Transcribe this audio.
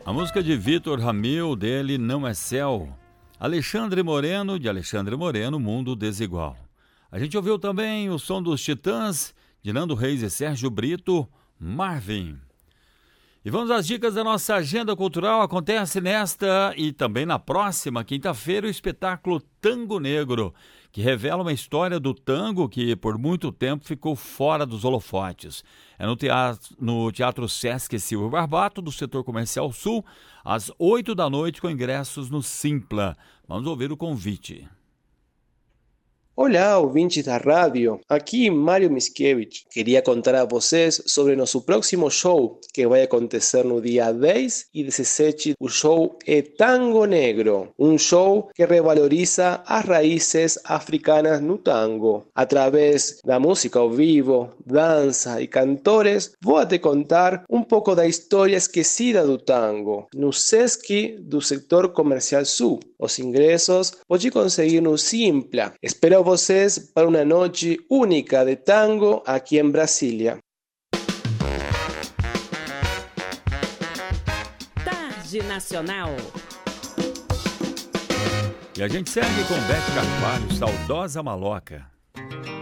A música de Vitor Ramil, dele Não é Céu. Alexandre Moreno, de Alexandre Moreno, Mundo Desigual. A gente ouviu também o som dos Titãs, de Nando Reis e Sérgio Brito, Marvin. E vamos às dicas da nossa agenda cultural. Acontece nesta e também na próxima quinta-feira o espetáculo Tango Negro, que revela uma história do tango que por muito tempo ficou fora dos holofotes. É no Teatro Sesc Silvio Barbato, do Setor Comercial Sul, às 8 da noite, com ingressos no Simpla. Vamos ouvir o convite. Olá, ouvintes da rádio. Aqui Mário Mickiewicz. Queria contar a vocês sobre nosso próximo show, que vai acontecer no dia 10 e 17. O show é Tango Negro, um show que revaloriza as raízes africanas no tango. Através da música ao vivo, dança e cantores, vou te contar um pouco da história esquecida do tango, no Sesc do Setor Comercial Sul. Os ingressos pode conseguir no Simpla. Espero vocês para uma noite única de tango aqui em Brasília. Tarde Nacional. E a gente segue com Beth Carvalho, Saudosa Maloca.